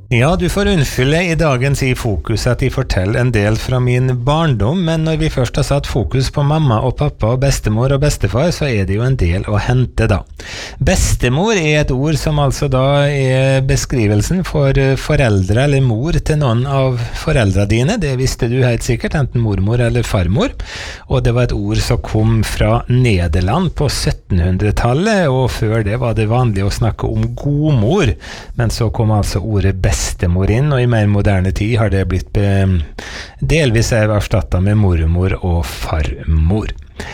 Ja, du får unnskylde I dagens I fokus at jeg forteller en del fra min barndom, men når vi først har satt fokus på mamma og pappa og bestemor og bestefar, så det jo en del å hente da. Bestemor et ord som altså da beskrivelsen for foreldre eller mor til noen av foreldra dine. Det visste du helt sikkert, enten mormor eller farmor, og det var et ord som kom fra Nederland på 1700-tallet, og før det var det vanlig å snakke om godmor, men så kom altså ordet bestemor inn, og I mer moderne tid har det blitt delvis erstattet med mormor og farmor.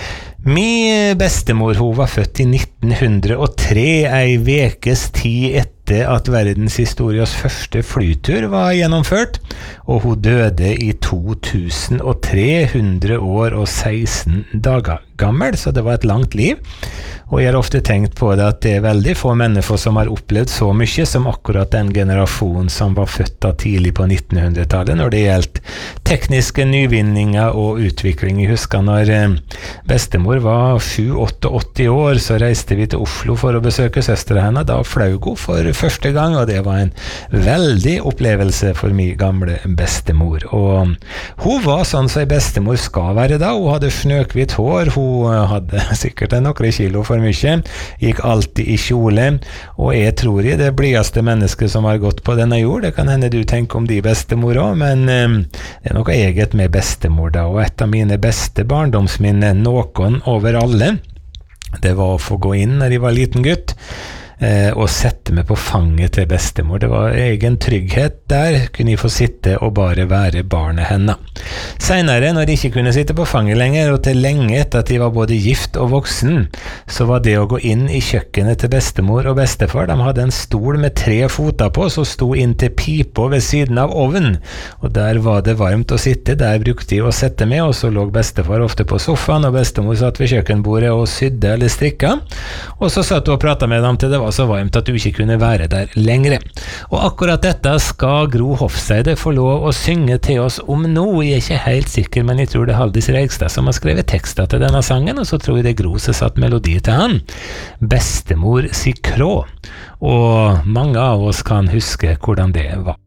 Min bestemor, hun var født I 1903, en vekes tid etter at verdenshistoriens første flytur var gjennomført, og hun døde I 2300 år og 16 dager gammel, så det var et langt liv. Og jeg har ofte tenkt på det at det veldig få mennesker som har opplevd så mye som akkurat den generasjonen som var født da tidlig på 1900-tallet, når det gjeldt tekniske nyvinninger og utvikling. Jeg husker når bestemor var 7-88 år, så reiste vi til Oslo for å besøke søstera henne. Da fløy hun for første gang, og det var en veldig opplevelse for min gamle bestemor. Og hun var sånn som en bestemor skal være da. Hun hadde snøkvitt hår, hun hadde sikkert noen kilo for mye, gikk alltid I kjole, og jeg tror I det blideste mennesket som har gått på denne jord. Det kan hende du tenker om de bestemor også, men det noe eget med bestemor da, og et av mine beste barndomsminner, noen over alle, det var å få gå inn når jeg var liten gutt, og sette meg på fanget til bestemor. Det var egen trygghet der, kunne jeg få sitte og bare være barnet henne. Senere, når jeg ikke kunne sitte på fanget lenger, og til lenge etter at jeg var både gift og voksen, så var det å gå inn I kjøkkenet til bestemor og bestefar. De hadde en stol med 3 foter på, som sto inn til pipa ved siden av oven, og der var det varmt å sitte. Der brukte jeg å sette meg, og så lå bestefar ofte på sofaen, og bestemor satt ved kjøkkenbordet og sydde eller strikka, og så satt hun og pratet med dem til det var så varmt at du ikke kunne være der lengre. Og akkurat dette skal Gro Hofseide få lov å synge til oss om nå. Jeg ikke helt sikker, men jeg tror det Haldis Reigstad som har skrevet tekster til denne sangen, og så tror jeg det Gro som satt melodi til han. Bestemor si krå. Og mange av oss kan huske hvordan det var.